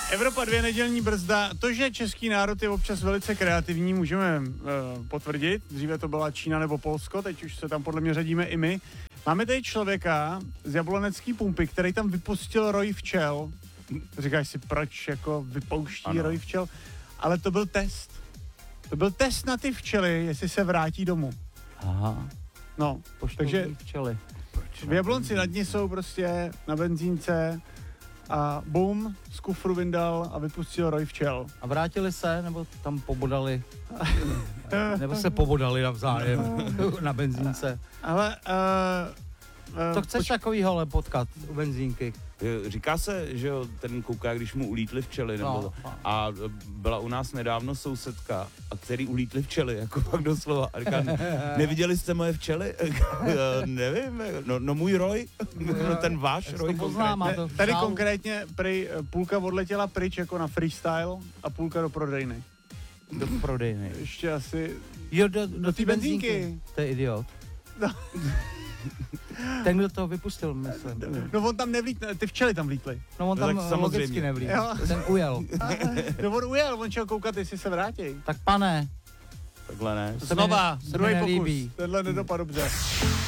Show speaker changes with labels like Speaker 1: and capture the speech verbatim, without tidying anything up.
Speaker 1: Evropa dvě, nedělní brzda. To, že český národ je občas velice kreativní, můžeme uh, potvrdit. Dříve to byla Čína nebo Polsko, teď už se tam podle mě řadíme i my. Máme tady člověka z Jablonecký pumpy, který tam vypustil roj včel. Říkáš si, proč jako vypouští ano. roj včel? Ale to byl test. To byl test na ty včely, jestli se vrátí domů.
Speaker 2: Aha.
Speaker 1: No,
Speaker 2: Poštou
Speaker 1: takže
Speaker 2: včely.
Speaker 1: v Jablonci nad ní jsou prostě na benzínce a bum, z kufru vyndal a vypustil roj včel.
Speaker 2: A vrátili se, nebo tam pobodali? Nebo se pobodali navzájem na benzínce?
Speaker 1: Ale uh, uh,
Speaker 2: Co chceš
Speaker 1: poč-
Speaker 2: takovýho ale potkat u benzínky?
Speaker 3: Říká se, že jo, ten kouká, když mu ulítly včely, nebo
Speaker 2: No, no.
Speaker 3: a byla u nás nedávno sousedka, a který ulítly včely, jako pak doslova. A říká, neviděli jste moje včely? Nevím, no, no můj roj, no ten váš roj.
Speaker 2: To poznám, a to
Speaker 1: Tady
Speaker 2: šál-
Speaker 1: konkrétně prej, půlka odletěla pryč jako na freestyle a půlka do prodejny.
Speaker 2: do prodejny.
Speaker 1: Ještě asi...
Speaker 2: Jo, do, do,
Speaker 1: Do té
Speaker 2: té benzínky.
Speaker 1: benzínky.
Speaker 2: To je idiot.
Speaker 1: No.
Speaker 2: Ten, kdo to vypustil, myslím.
Speaker 1: No on tam nevlítl, ty včely tam vlítly.
Speaker 2: No on
Speaker 3: No
Speaker 2: tam
Speaker 3: tak
Speaker 2: logicky
Speaker 3: samozřejmě.
Speaker 2: nevlík.
Speaker 1: Jo.
Speaker 2: Ten ujel.
Speaker 1: No on ujel, on šel koukat, jestli se vrátí.
Speaker 2: Tak pane,
Speaker 3: Takhle ne.
Speaker 2: to se mi
Speaker 1: Znova,
Speaker 2: ne- to se mi
Speaker 1: druhý pokus.
Speaker 2: nelíbí.
Speaker 1: Tenhle nedopadl dobře.